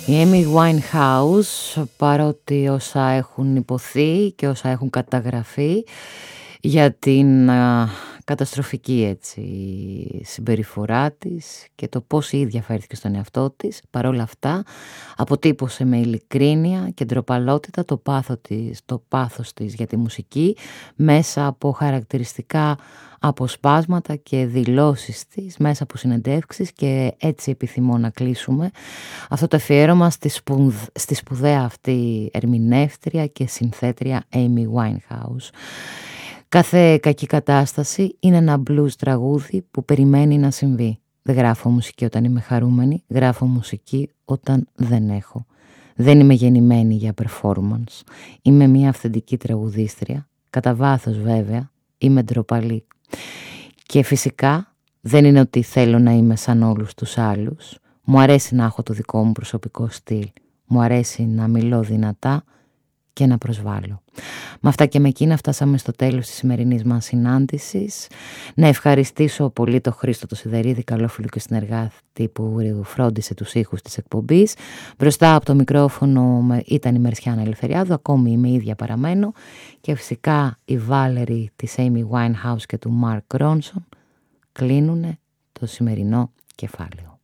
Η Amy Winehouse, παρότι όσα έχουν υποθεί και όσα έχουν καταγραφεί για την καταστροφική έτσι συμπεριφορά της και το πώς η ίδια φέρθηκε στον εαυτό της, παρόλα αυτά αποτύπωσε με ειλικρίνεια και ντροπαλότητα το πάθος της για τη μουσική μέσα από χαρακτηριστικά αποσπάσματα και δηλώσεις της, μέσα από συνεντεύξεις, και έτσι επιθυμώ να κλείσουμε αυτό το αφιέρωμα στη σπουδαία αυτή ερμηνεύτρια και συνθέτρια Amy Winehouse. Κάθε κακή κατάσταση είναι ένα blues τραγούδι που περιμένει να συμβεί. Δεν γράφω μουσική όταν είμαι χαρούμενη, γράφω μουσική όταν δεν έχω. Δεν είμαι γεννημένη για performance. Είμαι μια αυθεντική τραγουδίστρια, κατά βάθος βέβαια, είμαι ντροπαλή. Και φυσικά δεν είναι ότι θέλω να είμαι σαν όλους τους άλλους. Μου αρέσει να έχω το δικό μου προσωπικό στυλ. Μου αρέσει να μιλώ δυνατά και να προσβάλλω. Με αυτά και με εκείνα φτάσαμε στο τέλος της σημερινής μας συνάντησης. Να ευχαριστήσω πολύ τον Χρήστο το Σιδερίδη, καλόφιλο και συνεργάτη, που φρόντισε τους ήχους της εκπομπής. Μπροστά από το μικρόφωνο ήταν η Μερσιάνα Ελευθεριάδου, ακόμη είμαι ίδια παραμένω, και φυσικά η Βάλερη της Amy Winehouse και του Mark Ronson κλείνουνε το σημερινό κεφάλαιο.